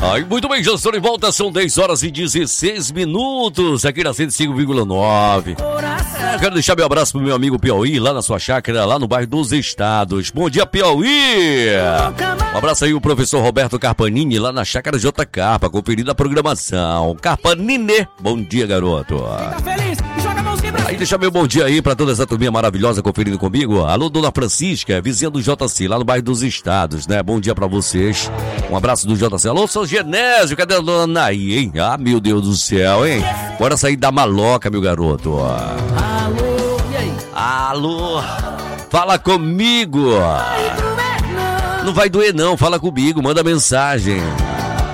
Ai, muito bem, já estou de volta, são 10 horas e 16 minutos aqui na 105,9. Quero deixar meu abraço pro meu amigo Piauí, lá na sua chácara, lá no bairro dos Estados. Bom dia, Piauí! Um abraço aí o professor Roberto Carpanini, lá na chácara J. Carpa, conferindo a programação. Carpanini, bom dia, garoto. Aí deixa meu bom dia aí pra toda essa turminha maravilhosa conferindo comigo. Alô, Dona Francisca, vizinha do JC, lá no bairro dos Estados, né? Bom dia pra vocês. Um abraço do JC. Alô, São Genésio, cadê a Dona Naí, hein? Ah, meu Deus do céu, hein? Bora sair da maloca, meu garoto. Alô, e aí? Alô, fala comigo. Não vai doer não, fala comigo, manda mensagem.